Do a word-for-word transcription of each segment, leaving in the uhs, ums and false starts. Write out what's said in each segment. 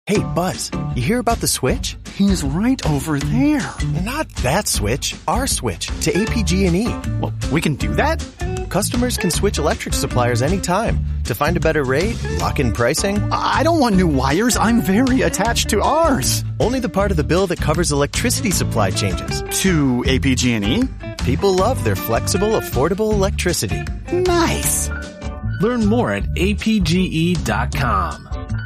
Hey, Buzz, you hear about the switch? He's right over there. Not that switch, our switch to A P G and E. Well, we can do that? Customers can switch electric suppliers anytime to find a better rate, lock in pricing. I don't want new wires. I'm very attached to ours. Only the part of the bill that covers electricity supply changes. To A P G and E? People love their flexible, affordable electricity. Nice. Learn more at A P G E dot com.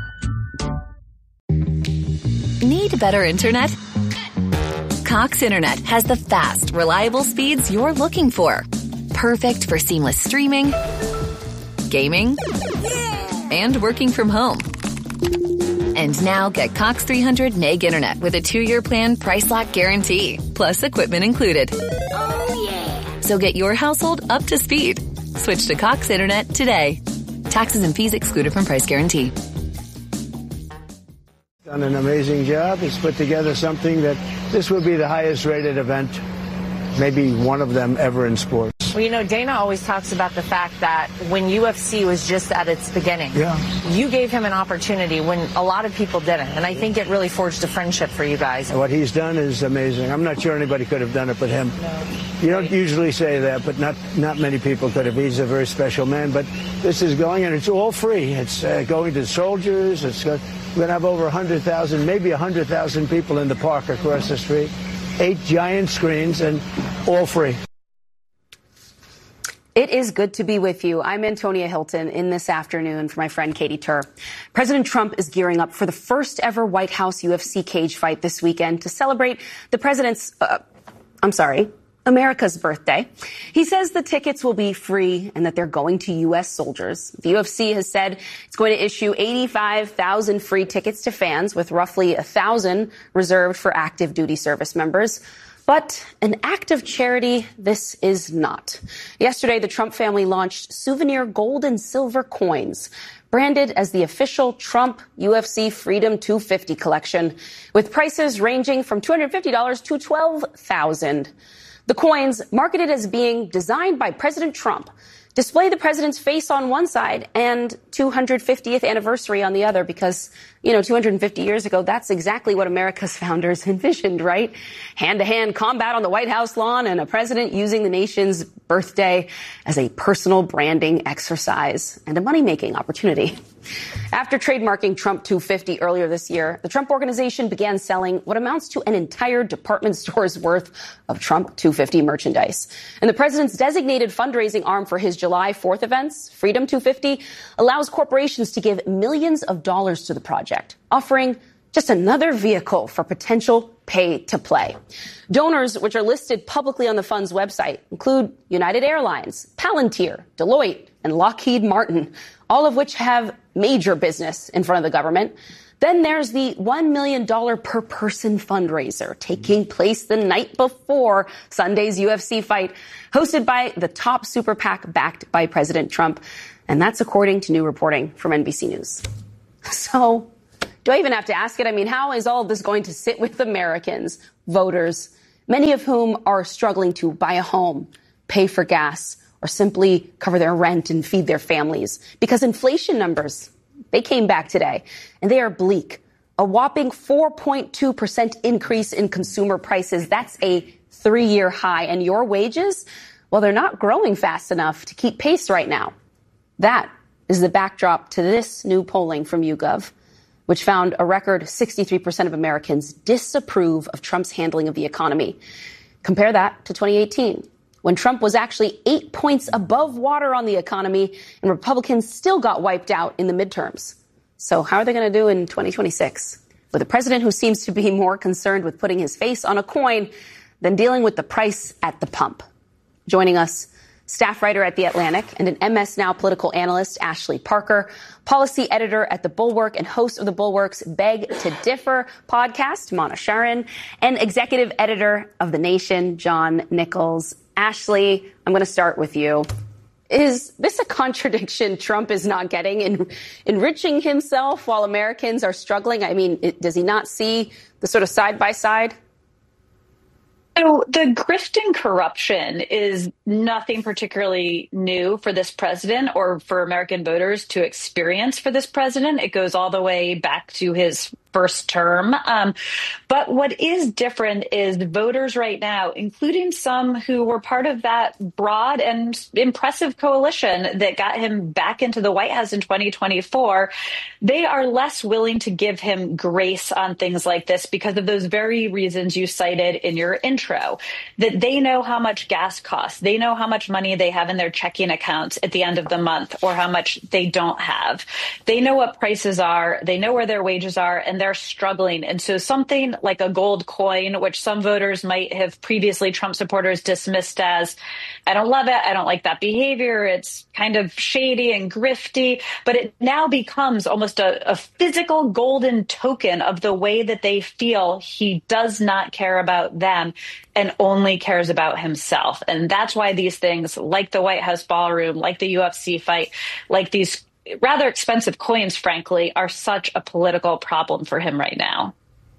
Need better internet? Cox Internet has the fast, reliable speeds you're looking for. Perfect for seamless streaming, gaming, and working from home. And now get Cox three hundred meg internet with a two-year plan price lock guarantee, plus equipment included. Oh, yeah. So get your household up to speed. Switch to Cox Internet today. Taxes and fees excluded from price guarantee. Done an amazing job. He's put together something that this would be the highest rated event, maybe one of them ever in sports. Well, you know, Dana always talks about the fact that when U F C was just at its beginning, yeah. you gave him an opportunity when a lot of people didn't. And I think it really forged a friendship for you guys. What he's done is amazing. I'm not sure anybody could have done it but him. No. You don't usually say that, but not, not many people could have. He's a very special man. But this is going, and it's all free. It's uh, going to soldiers. It's go- We're going to have over one hundred thousand, maybe one hundred thousand people in the park across the street. Eight giant screens and all free. It is good to be with you. I'm Antonia Hilton in this afternoon for my friend Katie Tur. President Trump is gearing up for the first ever White House U F C cage fight this weekend to celebrate the president's, uh, I'm sorry, America's birthday. He says the tickets will be free and that they're going to U S soldiers. The U F C has said it's going to issue eighty-five thousand free tickets to fans, with roughly one thousand reserved for active duty service members. But an act of charity, this is not. Yesterday, the Trump family launched souvenir gold and silver coins, branded as the official Trump U F C Freedom two fifty collection, with prices ranging from two hundred fifty dollars to twelve thousand dollars. The coins, marketed as being designed by President Trump, display the president's face on one side and two hundred fiftieth anniversary on the other because, you know, two hundred fifty years ago, that's exactly what America's founders envisioned, right? Hand-to-hand combat on the White House lawn and a president using the nation's birthday as a personal branding exercise and a money-making opportunity. After trademarking Trump two fifty earlier this year, the Trump Organization began selling what amounts to an entire department store's worth of Trump two fifty merchandise. And the president's designated fundraising arm for his July fourth events, Freedom two fifty, allows corporations to give millions of dollars to the project, offering just another vehicle for potential pay to play. Donors, which are listed publicly on the fund's website, include United Airlines, Palantir, Deloitte, and Lockheed Martin, all of which have major business in front of the government. Then there's the one million dollars per person fundraiser taking place the night before Sunday's U F C fight, hosted by the top super PAC backed by President Trump. And that's according to new reporting from N B C News. So, do I even have to ask it? I mean, how is all of this going to sit with Americans, voters, many of whom are struggling to buy a home, pay for gas, or simply cover their rent and feed their families? Because inflation numbers, they came back today, and they are bleak. A whopping four point two percent increase in consumer prices. That's a three-year high. And your wages, well, they're not growing fast enough to keep pace right now. That is the backdrop to this new polling from YouGov, which found a record sixty-three percent of Americans disapprove of Trump's handling of the economy. Compare that to twenty eighteen, when Trump was actually eight points above water on the economy and Republicans still got wiped out in the midterms. So how are they going to do in twenty twenty-six? With a president who seems to be more concerned with putting his face on a coin than dealing with the price at the pump. Joining us, staff writer at The Atlantic and an M S Now political analyst, Ashley Parker, policy editor at The Bulwark and host of The Bulwark's Beg to Differ podcast, Mana Sharon, and executive editor of The Nation, John Nichols. Ashley, I'm going to start with you. Is this a contradiction Trump is not getting in enriching himself while Americans are struggling? I mean, it, does he not see the sort of side by side? So the grift and corruption is nothing particularly new for this president or for American voters to experience for this president. It goes all the way back to his first term. Um, but what is different is voters right now, including some who were part of that broad and impressive coalition that got him back into the White House in twenty twenty-four, they are less willing to give him grace on things like this because of those very reasons you cited in your intro, that they know how much gas costs. They know how much money they have in their checking accounts at the end of the month or how much they don't have. They know what prices are. They know where their wages are, and they're struggling. And so something like a gold coin, which some voters might have previously Trump supporters dismissed as, I don't love it, I don't like that behavior, it's kind of shady and grifty, but it now becomes almost a, a physical golden token of the way that they feel he does not care about them and only cares about himself. And that's why these things like the White House ballroom, like the U F C fight, like these rather expensive coins, frankly, are such a political problem for him right now.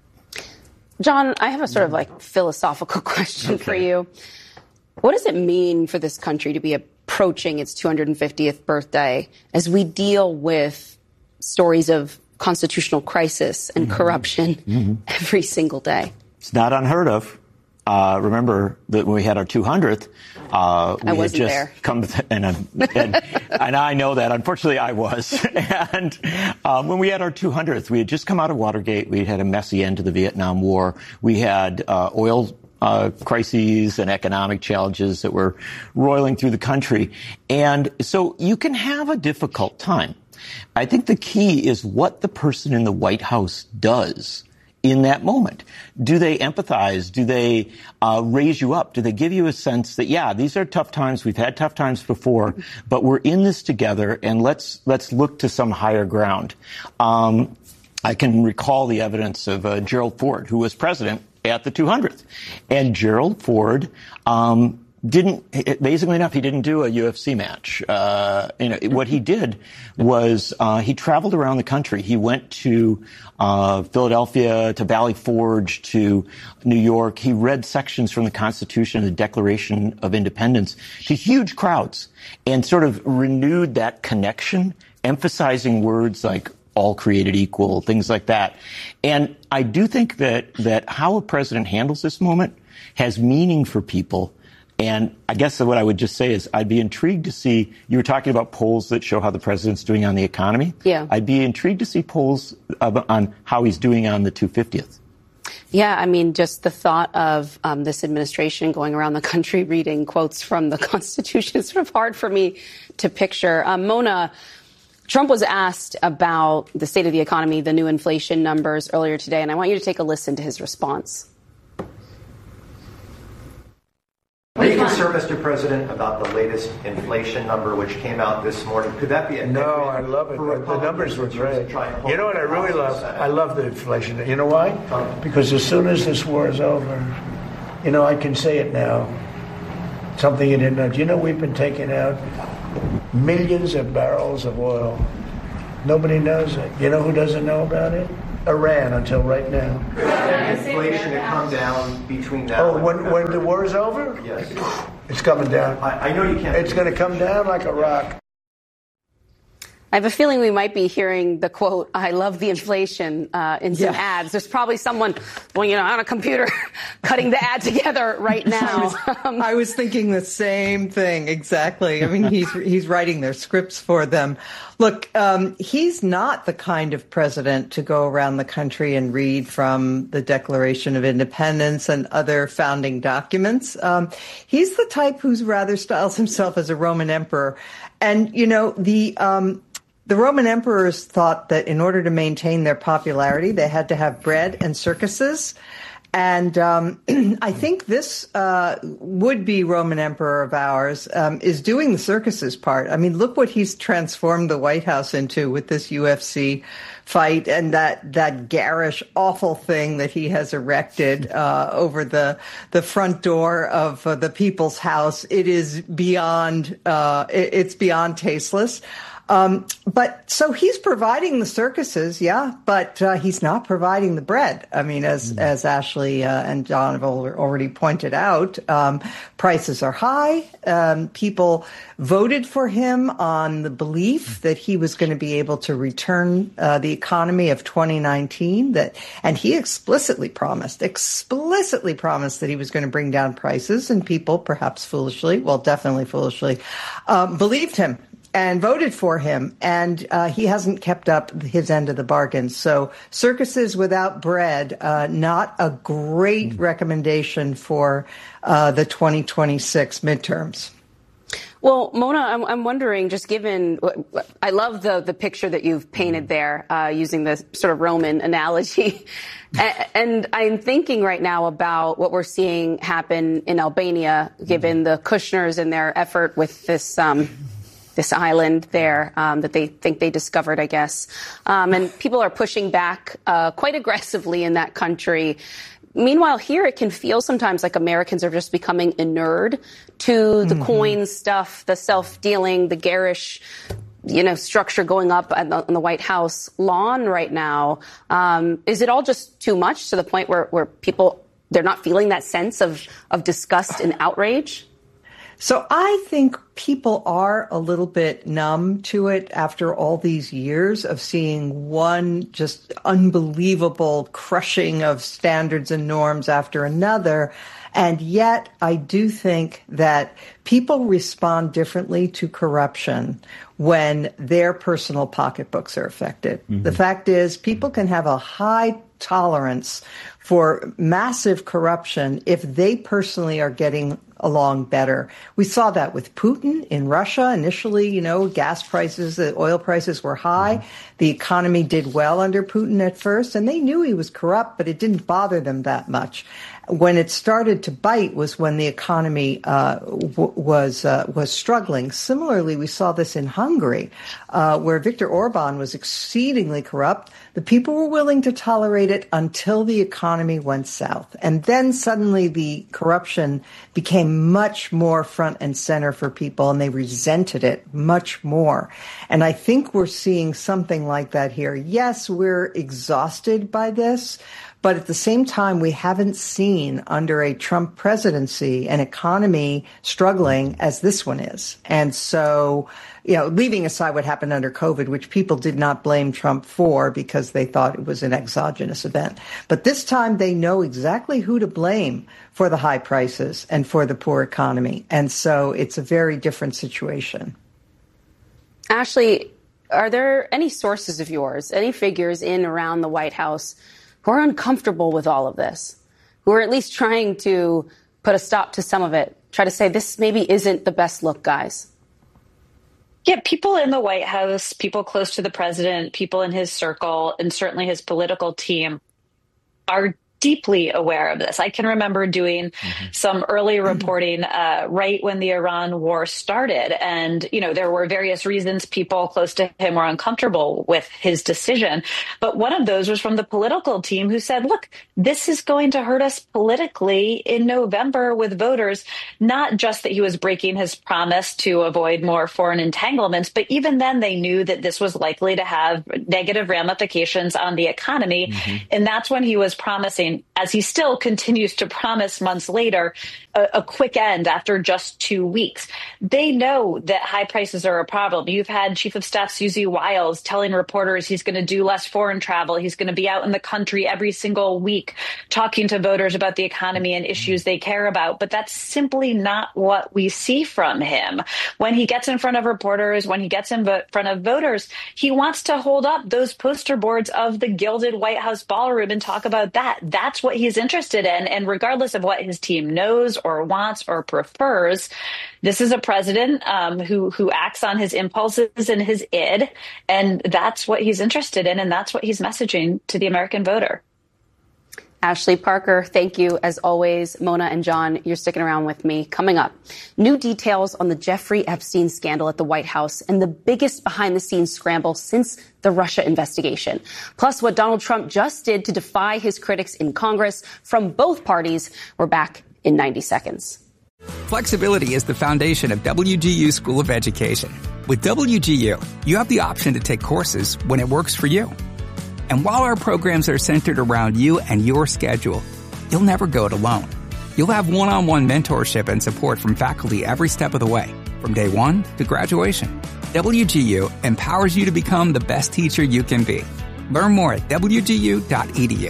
John, I have a sort of like philosophical question okay. for you. What does it mean for this country to be approaching its two hundred fiftieth birthday as we deal with stories of constitutional crisis and mm-hmm. corruption mm-hmm. every single day? It's not unheard of. Uh, remember that when we had our two hundredth, uh, we I had just there. come to, and, and, and I know that. Unfortunately, I was. And um, when we had our two hundredth, we had just come out of Watergate. We had a messy end to the Vietnam War. We had uh, oil uh, crises and economic challenges that were roiling through the country. And so you can have a difficult time. I think the key is what the person in the White House does in that moment. Do they empathize? Do they uh, raise you up? Do they give you a sense that, yeah, these are tough times. We've had tough times before, but we're in this together, and let's let's look to some higher ground. Um, I can recall the evidence of uh, Gerald Ford, who was president at the two hundredth. And Gerald Ford um didn't, amazingly enough, he didn't do a U F C match. Uh, you know, what he did was, uh, he traveled around the country. He went to, uh, Philadelphia, to Valley Forge, to New York. He read sections from the Constitution and the Declaration of Independence to huge crowds and sort of renewed that connection, emphasizing words like all created equal, things like that. And I do think that, that how a president handles this moment has meaning for people. And I guess what I would just say is I'd be intrigued to see, you were talking about polls that show how the president's doing on the economy. Yeah. I'd be intrigued to see polls on how he's doing on the two hundred fiftieth. Yeah, I mean, just the thought of um, this administration going around the country reading quotes from the Constitution is sort of hard for me to picture. Um, Mona, Trump was asked about the state of the economy, the new inflation numbers earlier today, and I want you to take a listen to his response. Are you concerned, Mister President, about the latest inflation number which came out this morning? Could that be a no? I love it. The numbers were great. You know what I really love? I love the inflation. You know why? Because as soon as this war is over, you know, I can say it now. Something you didn't know. Do you know we've been taking out millions of barrels of oil? Nobody knows it. You know who doesn't know about it? Iran until right now. Inflation to come down between now oh, and when when the war is over? Yes. It's coming down. I, I know you can't. It's going to come down like a rock. I have a feeling we might be hearing the quote, I love the inflation, uh, in some yeah. ads. There's probably someone, well, you know, on a computer cutting the ad together right now. I was, um, I was thinking the same thing, exactly. I mean, he's he's writing their scripts for them. Look, um, he's not the kind of president to go around the country and read from the Declaration of Independence and other founding documents. Um, he's the type who's rather styles himself as a Roman emperor. And, you know, the um, the Roman emperors thought that in order to maintain their popularity, they had to have bread and circuses. And um, I think this uh, would-be Roman emperor of ours um, is doing the circuses part. I mean, look what he's transformed the White House into with this U F C fight and that that garish, awful thing that he has erected uh, over the the front door of uh, the People's House. It is beyond uh, it, it's beyond tasteless. Um, but so he's providing the circuses, yeah, but uh, he's not providing the bread. I mean, as mm. as Ashley uh, and John have already pointed out, um, prices are high. Um, people voted for him on the belief that he was going to be able to return uh, the economy of twenty nineteen. That, and he explicitly promised, explicitly promised that he was going to bring down prices, and people, perhaps foolishly, well, definitely foolishly, um, believed him and voted for him, and uh, he hasn't kept up his end of the bargain. So circuses without bread, uh, not a great mm. recommendation for uh, the twenty twenty-six midterms. Well, Mona, I'm, I'm wondering, just given, I love the, the picture that you've painted there, uh, using the sort of Roman analogy. And I'm thinking right now about what we're seeing happen in Albania, given the Kushners and their effort with this um, this island there um, that they think they discovered, I guess. Um, and people are pushing back uh, quite aggressively in that country. Meanwhile, here it can feel sometimes like Americans are just becoming inured to the mm-hmm. coin stuff, the self-dealing, the garish, you know, structure going up on the, on the White House lawn right now. Um, is it all just too much to the point where, where people, they're not feeling that sense of, of disgust and outrage? So I think people are a little bit numb to it after all these years of seeing one just unbelievable crushing of standards and norms after another. And yet I do think that people respond differently to corruption when their personal pocketbooks are affected. Mm-hmm. The fact is, people can have a high tolerance for massive corruption if they personally are getting along better. We saw that with Putin in Russia. Initially, you know, gas prices, the oil prices were high. Mm-hmm. The economy did well under Putin at first, and they knew he was corrupt, but it didn't bother them that much. When it started to bite was when the economy uh, w- was uh, was struggling. Similarly, we saw this in Hungary, uh, where Viktor Orban was exceedingly corrupt. The people were willing to tolerate it until the economy went south. And then suddenly the corruption became much more front and center for people, and they resented it much more. And I think we're seeing something like that here. Yes, we're exhausted by this. But at the same time, we haven't seen under a Trump presidency an economy struggling as this one is. And so, you know, leaving aside what happened under COVID, which people did not blame Trump for because they thought it was an exogenous event. But this time they know exactly who to blame for the high prices and for the poor economy. And so it's a very different situation. Ashley, are there any sources of yours, any figures in around the White House who are uncomfortable with all of this, who are at least trying to put a stop to some of it, try to say this maybe isn't the best look, guys? Yeah, people in the White House, people close to the president, people in his circle, and certainly his political team are deeply aware of this. I can remember doing mm-hmm. some early reporting uh, right when the Iran war started. And, you know, there were various reasons people close to him were uncomfortable with his decision. But one of those was from the political team who said, look, this is going to hurt us politically in November with voters, not just that he was breaking his promise to avoid more foreign entanglements, but even then they knew that this was likely to have negative ramifications on the economy. Mm-hmm. And that's when he was promising, as he still continues to promise months later, a, a quick end after just two weeks. They know that high prices are a problem. You've had Chief of Staff Susie Wiles telling reporters he's going to do less foreign travel. He's going to be out in the country every single week talking to voters about the economy and issues they care about. But that's simply not what we see from him. When he gets in front of reporters, when he gets in front of voters, he wants to hold up those poster boards of the gilded White House ballroom and talk about that. That's what he's interested in. And regardless of what his team knows or wants or prefers, this is a president um, who who acts on his impulses and his id. And that's what he's interested in. And that's what he's messaging to the American voter. Ashley Parker, thank you. As always, Mona and John, you're sticking around with me. Coming up, new details on the Jeffrey Epstein scandal at the White House and the biggest behind-the-scenes scramble since the Russia investigation. Plus, what Donald Trump just did to defy his critics in Congress from both parties. We're back in ninety seconds. Flexibility is the foundation of W G U School of Education. With W G U, you have the option to take courses when it works for you. And while our programs are centered around you and your schedule, you'll never go it alone. You'll have one-on-one mentorship and support from faculty every step of the way, from day one to graduation. W G U empowers you to become the best teacher you can be. Learn more at W G U dot E D U.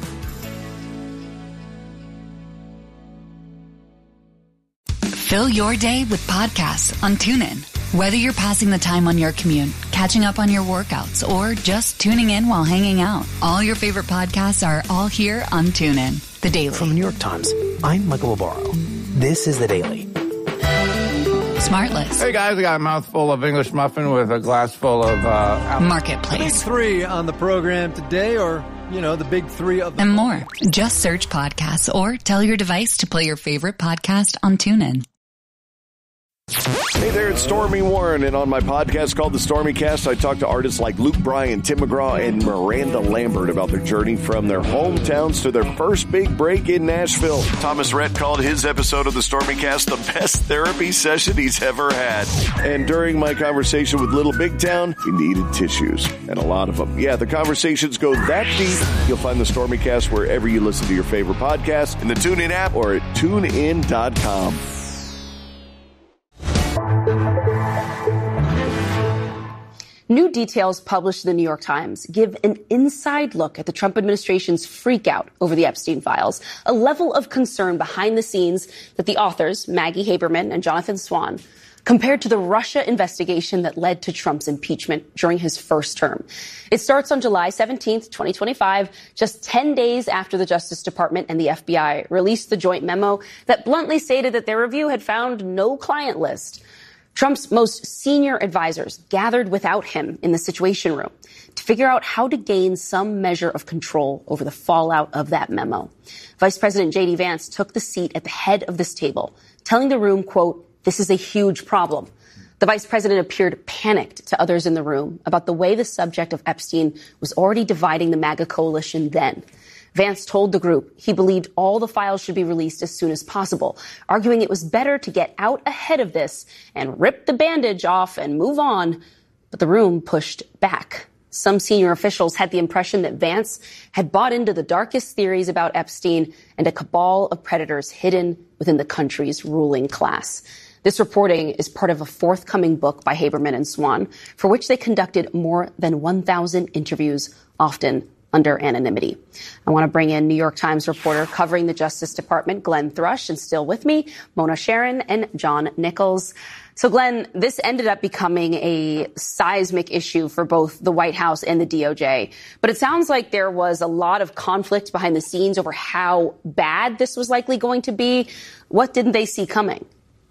Fill your day with podcasts on TuneIn. Whether you're passing the time on your commute, catching up on your workouts, or just tuning in while hanging out, all your favorite podcasts are all here on TuneIn. The Daily. From the New York Times, I'm Michael Barbaro. This is The Daily. Smartless. Hey guys, I got a mouthful of English muffin with a glass full of uh, Marketplace. Big three on the program today, or, you know, the big three of the and more. Just search podcasts or tell your device to play your favorite podcast on TuneIn. Hey there, it's Stormy Warren, and on my podcast called The Stormy Cast, I talk to artists like Luke Bryan, Tim McGraw, and Miranda Lambert about their journey from their hometowns to their first big break in Nashville. Thomas Rhett called his episode of The Stormy Cast the best therapy session he's ever had. And during my conversation with Little Big Town, he needed tissues, and a lot of them. Yeah, the conversations go that deep. You'll find The Stormy Cast wherever you listen to your favorite podcast, in the TuneIn app or at tune in dot com. New details published in the New York Times give an inside look at the Trump administration's freakout over the Epstein files, a level of concern behind the scenes that the authors, Maggie Haberman and Jonathan Swan, compared to the Russia investigation that led to Trump's impeachment during his first term. It starts on July seventeenth, twenty twenty-five, just ten days after the Justice Department and the F B I released the joint memo that bluntly stated that their review had found no client list. Trump's most senior advisors gathered without him in the Situation Room to figure out how to gain some measure of control over the fallout of that memo. Vice President J D Vance took the seat at the head of this table, telling the room, quote, "This is a huge problem." The vice president appeared panicked to others in the room about the way the subject of Epstein was already dividing the MAGA coalition then. Vance told the group he believed all the files should be released as soon as possible, arguing it was better to get out ahead of this and rip the bandage off and move on. But the room pushed back. Some senior officials had the impression that Vance had bought into the darkest theories about Epstein and a cabal of predators hidden within the country's ruling class. This reporting is part of a forthcoming book by Haberman and Swan, for which they conducted more than one thousand interviews, often under anonymity. I want to bring in New York Times reporter covering the Justice Department, Glenn Thrush, and still with me, Mona Sharon and John Nichols. So, Glenn, this ended up becoming a seismic issue for both the White House and the D O J. But it sounds like there was a lot of conflict behind the scenes over how bad this was likely going to be. What didn't they see coming?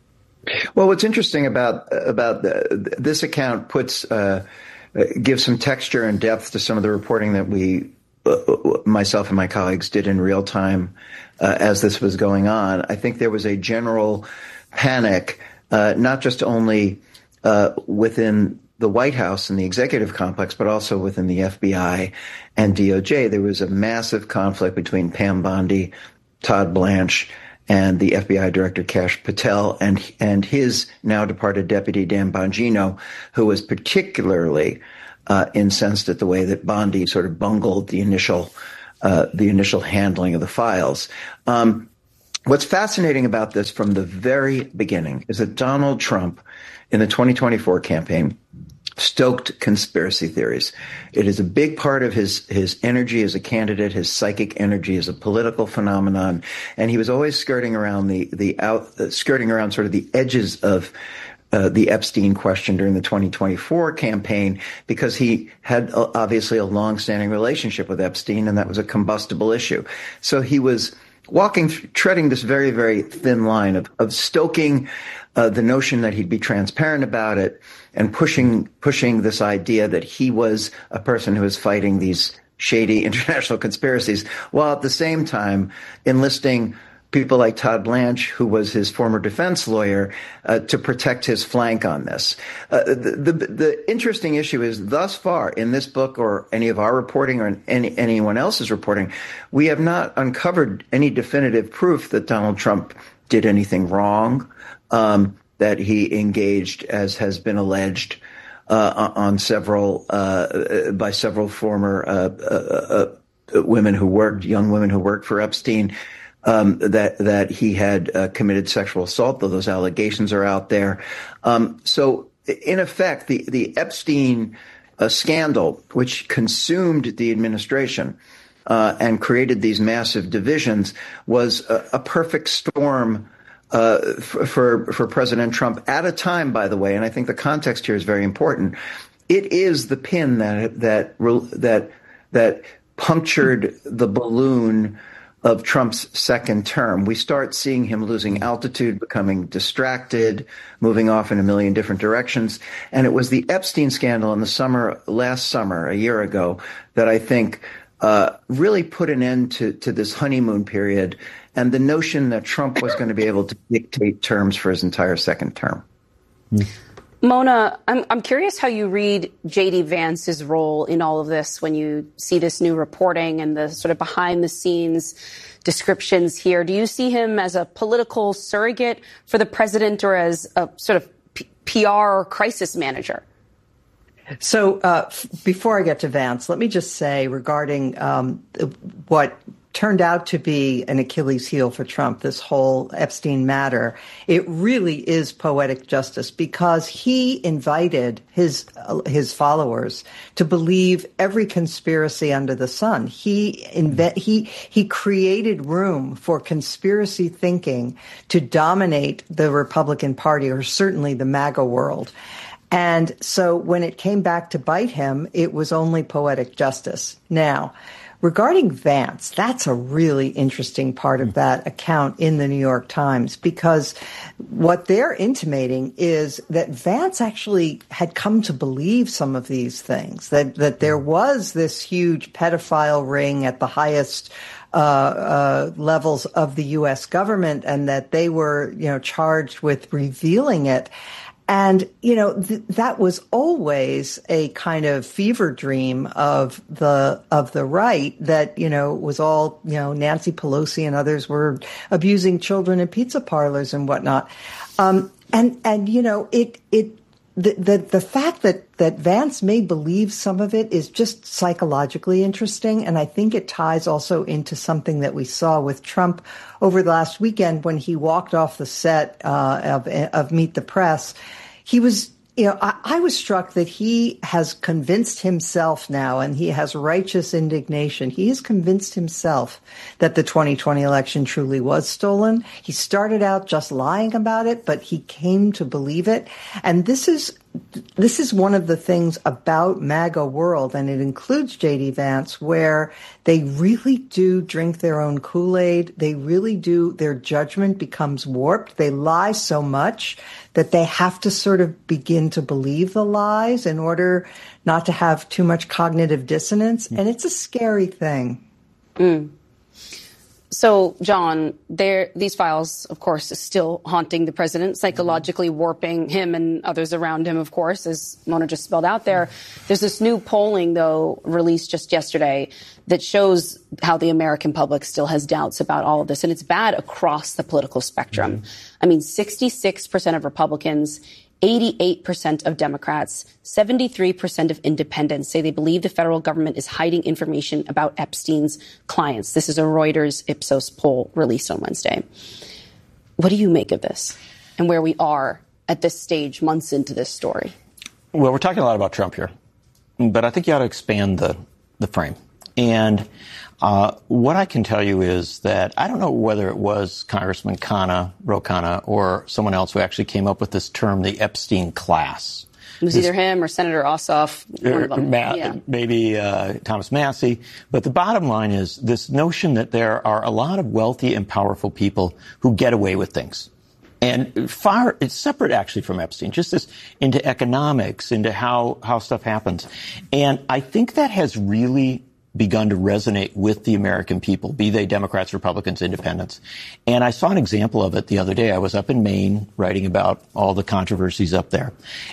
Well, what's interesting about about the, this account puts uh, gives some texture and depth to some of the reporting that we, uh, myself and my colleagues, did in real time uh, as this was going on. I think there was a general panic, uh, not just only uh, within the White House and the executive complex, but also within the F B I and D O J. There was a massive conflict between Pam Bondi, Todd Blanche, and the F B I Director Kash Patel and and his now departed deputy Dan Bongino, who was particularly uh, incensed at the way that Bondi sort of bungled the initial uh, the initial handling of the files. Um, what's fascinating about this from the very beginning is that Donald Trump, in the twenty twenty-four campaign, stoked conspiracy theories. It is a big part of his, his energy as a candidate, his psychic energy as a political phenomenon. And he was always skirting around the, the out, uh, skirting around sort of the edges of uh, the Epstein question during the twenty twenty-four campaign, because he had uh, obviously a long-standing relationship with Epstein, and that was a combustible issue. So he was walking, treading this very, very thin line of, of stoking uh, the notion that he'd be transparent about it, and pushing pushing this idea that he was a person who was fighting these shady international conspiracies, while at the same time enlisting people like Todd Blanche, who was his former defense lawyer, uh, to protect his flank on this. Uh, the, the, the interesting issue is, thus far in this book or any of our reporting or any, anyone else's reporting, we have not uncovered any definitive proof that Donald Trump did anything wrong, um, that he engaged, as has been alleged, uh, on several uh, by several former uh, uh, uh, women who worked, young women who worked for Epstein, um, that that he had uh, committed sexual assault. Though those allegations are out there, um, so in effect, the the Epstein uh, scandal, which consumed the administration uh, and created these massive divisions, was a, a perfect storm uh, for, for for President Trump at a time, by the way, and I think the context here is very important. It is the pin that that that that punctured the balloon of Trump's second term. We start seeing him losing altitude, becoming distracted, moving off in a million different directions. And it was the Epstein scandal in the summer, last summer, a year ago, that I think uh, really put an end to, to this honeymoon period and the notion that Trump was going to be able to dictate terms for his entire second term. Mm. Mona, I'm, I'm curious how you read J D. Vance's role in all of this when you see this new reporting and the sort of behind-the-scenes descriptions here. Do you see him as a political surrogate for the president or as a sort of P- PR crisis manager? So uh, f- before I get to Vance, let me just say regarding um, what turned out to be an Achilles heel for Trump, this whole Epstein matter, it really is poetic justice because he invited his uh, his followers to believe every conspiracy under the sun. He inve- he he created room for conspiracy thinking to dominate the Republican Party, or certainly the MAGA world. And so when it came back to bite him, it was only poetic justice. Now, regarding Vance, that's a really interesting part of that account in the New York Times, because what they're intimating is that Vance actually had come to believe some of these things, that, that there was this huge pedophile ring at the highest uh, uh, levels of the U S government, and that they were, you know, charged with revealing it. And, you know, th- that was always a kind of fever dream of the, of the right that, you know, was all, you know, Nancy Pelosi and others were abusing children in pizza parlors and whatnot. Um, and, and, you know, it, it, the, the, the fact that, that Vance may believe some of it is just psychologically interesting. And I think it ties also into something that we saw with Trump over the last weekend when he walked off the set, uh, of, of Meet the Press. He was, you know, I, I was struck that he has convinced himself now, and he has righteous indignation. He has convinced himself that the twenty twenty election truly was stolen. He started out just lying about it, but he came to believe it. And this is This is one of the things about MAGA world, and it includes J D. Vance, where they really do drink their own Kool-Aid. They really do. Their judgment becomes warped. They lie so much that they have to sort of begin to believe the lies in order not to have too much cognitive dissonance. And it's a scary thing. Mm. So, John, there, these files, of course, is still haunting the president, psychologically warping him and others around him, of course, as Mona just spelled out there. There's this new polling, though, released just yesterday that shows how the American public still has doubts about all of this. And it's bad across the political spectrum. Mm-hmm. I mean, sixty-six percent of Republicans, eighty-eight percent of Democrats, seventy-three percent of independents say they believe the federal government is hiding information about Epstein's clients. This is a Reuters Ipsos poll released on Wednesday. What do you make of this and where we are at this stage, months into this story? Well, we're talking a lot about Trump here, but I think you ought to expand the, the frame. And uh, what I can tell you is that I don't know whether it was Congressman Khanna, Ro Khanna, or someone else who actually came up with this term, the Epstein class. It was this, either him or Senator Ossoff, one of them. Ma- yeah. Maybe uh, Thomas Massie. But the bottom line is this notion that there are a lot of wealthy and powerful people who get away with things. And far, it's separate actually from Epstein, just this into economics, into how, how stuff happens. And I think that has really begun to resonate with the American people, be they Democrats, Republicans, Independents. And I saw an example of it the other day. I was up in Maine writing about all the controversies up there.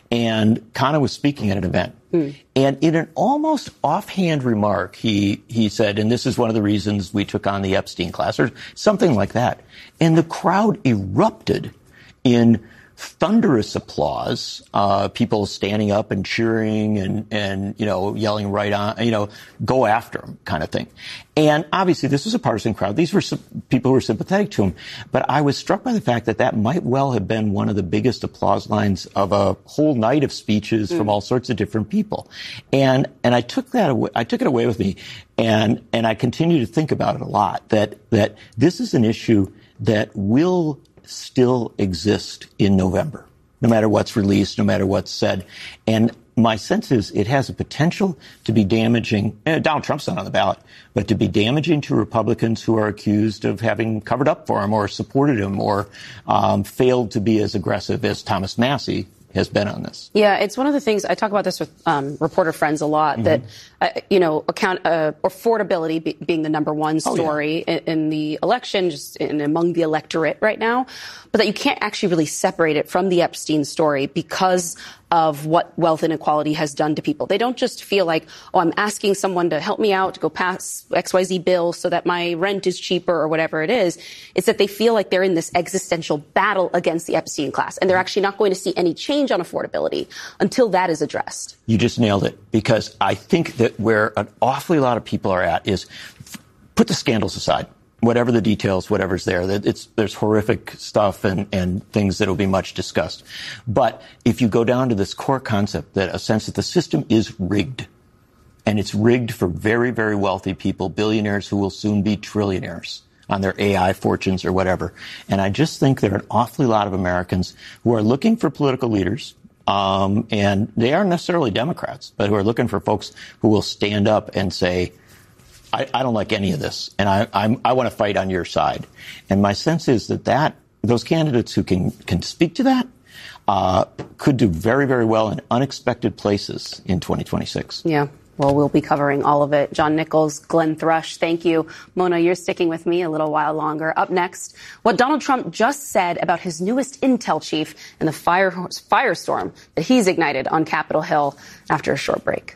And Khanna was speaking at an event. Mm. And in an almost offhand remark, he, he said, and this is one of the reasons we took on the Epstein class, or something like that. And the crowd erupted in thunderous applause, uh, people standing up and cheering and, and, you know, yelling right on, you know, go after him kind of thing. And obviously this was a partisan crowd. These were people who were sympathetic to him. But I was struck by the fact that that might well have been one of the biggest applause lines of a whole night of speeches mm. from all sorts of different people. And, and I took that away, I took it away with me. And, and I continue to think about it a lot, that, that this is an issue that will still exist in November, no matter what's released, no matter what's said. And my sense is it has a potential to be damaging. Eh, Donald Trump's not on the ballot, but to be damaging to Republicans who are accused of having covered up for him or supported him or um, failed to be as aggressive as Thomas Massie has been on this. Yeah, it's one of the things I talk about this with um, reporter friends a lot, mm-hmm. that, uh, you know, account uh, affordability be, being the number one story oh, yeah. in, in the election, just in, among the electorate right now, but that you can't actually really separate it from the Epstein story because of what wealth inequality has done to people. They don't just feel like, oh, I'm asking someone to help me out to go pass X Y Z bill so that my rent is cheaper or whatever it is. It's that they feel like they're in this existential battle against the Epstein class, and they're actually not going to see any change on affordability until that is addressed. You just nailed it, because I think that where an awfully lot of people are at is put the scandals aside. Whatever the details, whatever's there, it's, there's horrific stuff and, and things that will be much discussed. But if you go down to this core concept, that a sense that the system is rigged, and it's rigged for very, very wealthy people, billionaires who will soon be trillionaires on their A I fortunes or whatever. And I just think there are an awfully lot of Americans who are looking for political leaders, um, and they aren't necessarily Democrats, but who are looking for folks who will stand up and say, I, I don't like any of this, and I, I'm, I want to fight on your side. And my sense is that, that those candidates who can, can speak to that uh, could do very, very well in unexpected places in twenty twenty-six. Yeah. Well, we'll be covering all of it. John Nichols, Glenn Thrush, thank you. Mona, you're sticking with me a little while longer. Up next, what Donald Trump just said about his newest intel chief and the fire, firestorm that he's ignited on Capitol Hill after a short break.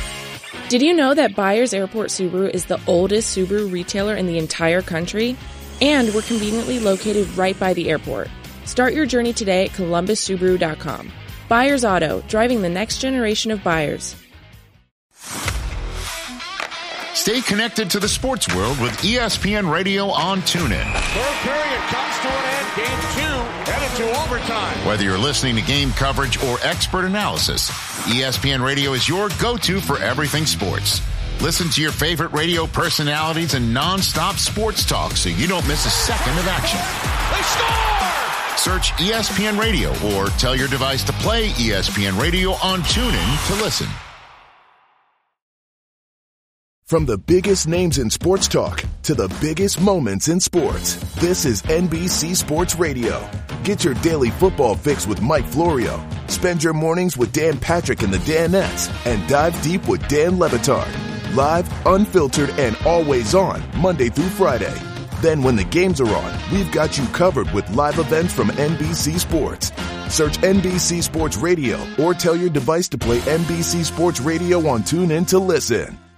Did you know that Byers Airport Subaru is the oldest Subaru retailer in the entire country? And we're conveniently located right by the airport. Start your journey today at columbus subaru dot com. Byers Auto, driving the next generation of buyers. Stay connected to the sports world with E S P N Radio on TuneIn. Third period comes to an end. Game two headed to overtime. Whether you're listening to game coverage or expert analysis, E S P N Radio is your go-to for everything sports. Listen to your favorite radio personalities and non-stop sports talk so you don't miss a second of action. They score! Search E S P N Radio or tell your device to play E S P N Radio on TuneIn to listen. From the biggest names in sports talk to the biggest moments in sports, this is N B C Sports Radio. Get your daily football fix with Mike Florio. Spend your mornings with Dan Patrick and the Danettes, and dive deep with Dan Le Batard. Live, unfiltered, and always on, Monday through Friday. Then when the games are on, we've got you covered with live events from N B C Sports. Search N B C Sports Radio or tell your device to play N B C Sports Radio on TuneIn to listen.